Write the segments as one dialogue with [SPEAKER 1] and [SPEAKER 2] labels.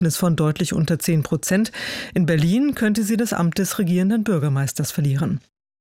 [SPEAKER 1] von deutlich unter 10%. In Berlin könnte sie das Amt des regierenden Bürgermeisters verlieren.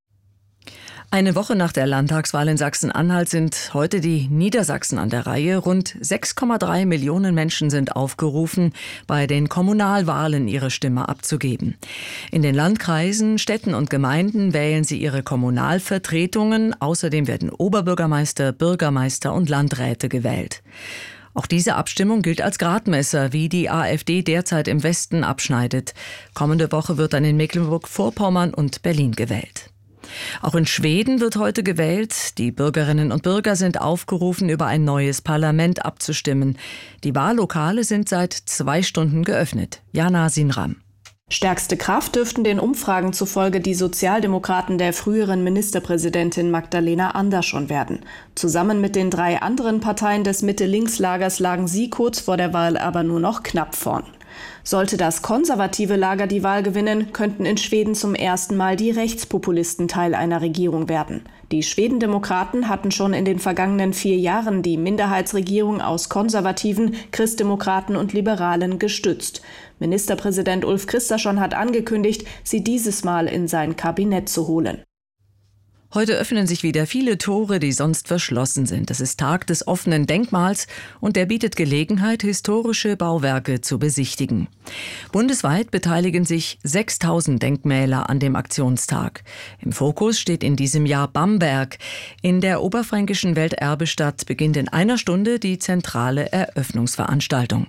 [SPEAKER 2] Eine Woche nach der Landtagswahl in Sachsen-Anhalt sind heute die Niedersachsen an der Reihe. Rund 6,3 Millionen Menschen sind aufgerufen, bei den Kommunalwahlen ihre Stimme abzugeben. In den Landkreisen, Städten und Gemeinden wählen sie ihre Kommunalvertretungen. Außerdem werden Oberbürgermeister, Bürgermeister und Landräte gewählt. Auch diese Abstimmung gilt als Gradmesser, wie die AfD derzeit im Westen abschneidet. Kommende Woche wird dann in Mecklenburg-Vorpommern und Berlin gewählt. Auch in Schweden wird heute gewählt. Die Bürgerinnen und Bürger sind aufgerufen, über ein neues Parlament abzustimmen. Die Wahllokale sind seit 2 Stunden geöffnet. Jana Sinram.
[SPEAKER 3] Stärkste Kraft dürften den Umfragen zufolge die Sozialdemokraten der früheren Ministerpräsidentin Magdalena Andersson werden. Zusammen mit den 3 anderen Parteien des Mitte-Links-Lagers lagen sie kurz vor der Wahl aber nur noch knapp vorn. Sollte das konservative Lager die Wahl gewinnen, könnten in Schweden zum ersten Mal die Rechtspopulisten Teil einer Regierung werden. Die Schwedendemokraten hatten schon in den vergangenen 4 Jahren die Minderheitsregierung aus Konservativen, Christdemokraten und Liberalen gestützt. Ministerpräsident Ulf Kristersson hat angekündigt, sie dieses Mal in sein Kabinett zu holen.
[SPEAKER 2] Heute öffnen sich wieder viele Tore, die sonst verschlossen sind. Es ist Tag des offenen Denkmals und der bietet Gelegenheit, historische Bauwerke zu besichtigen. Bundesweit beteiligen sich 6.000 Denkmäler an dem Aktionstag. Im Fokus steht in diesem Jahr Bamberg. In der oberfränkischen Welterbestadt beginnt in 1 Stunde die zentrale Eröffnungsveranstaltung.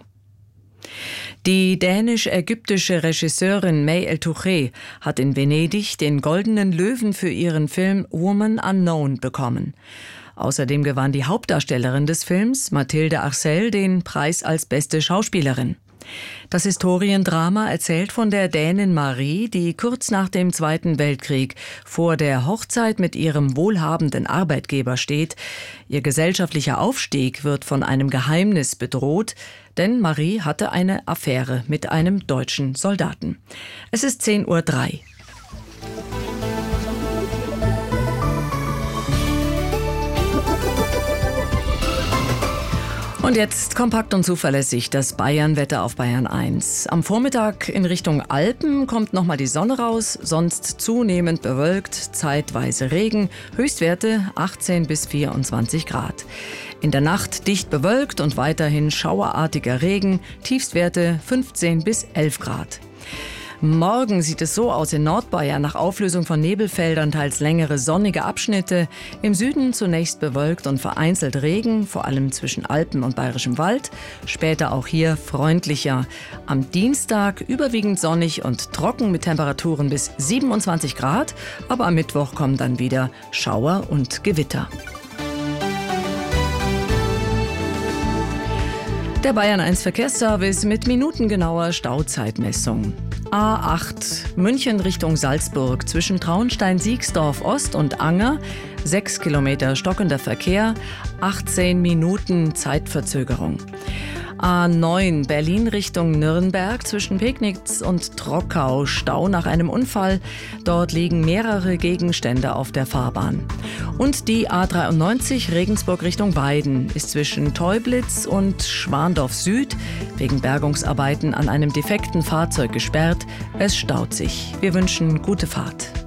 [SPEAKER 2] Die dänisch-ägyptische Regisseurin May El-Touché hat in Venedig den Goldenen Löwen für ihren Film Woman Unknown bekommen. Außerdem gewann die Hauptdarstellerin des Films, Mathilde Arcel, den Preis als beste Schauspielerin. Das Historiendrama erzählt von der Dänin Marie, die kurz nach dem Zweiten Weltkrieg vor der Hochzeit mit ihrem wohlhabenden Arbeitgeber steht. Ihr gesellschaftlicher Aufstieg wird von einem Geheimnis bedroht, denn Marie hatte eine Affäre mit einem deutschen Soldaten. Es ist 10:03 Uhr. Und jetzt kompakt und zuverlässig das Bayern-Wetter auf Bayern 1. Am Vormittag in Richtung Alpen kommt nochmal die Sonne raus, sonst zunehmend bewölkt, zeitweise Regen, Höchstwerte 18 bis 24 Grad. In der Nacht dicht bewölkt und weiterhin schauerartiger Regen, Tiefstwerte 15 bis 11 Grad. Morgen sieht es so aus in Nordbayern nach Auflösung von Nebelfeldern teils längere sonnige Abschnitte. Im Süden zunächst bewölkt und vereinzelt Regen, vor allem zwischen Alpen und Bayerischem Wald. Später auch hier freundlicher. Am Dienstag überwiegend sonnig und trocken mit Temperaturen bis 27 Grad. Aber am Mittwoch kommen dann wieder Schauer und Gewitter. Der Bayern 1 Verkehrsservice mit minutengenauer Stauzeitmessung. A8 München Richtung Salzburg zwischen Traunstein-Siegsdorf Ost und Anger. 6 Kilometer stockender Verkehr, 18 Minuten Zeitverzögerung. A9 Berlin Richtung Nürnberg zwischen Pegnitz und Trockau. Stau nach einem Unfall. Dort liegen mehrere Gegenstände auf der Fahrbahn. Und die A93 Regensburg Richtung Weiden ist zwischen Teublitz und Schwandorf Süd wegen Bergungsarbeiten an einem defekten Fahrzeug gesperrt. Es staut sich. Wir wünschen gute Fahrt.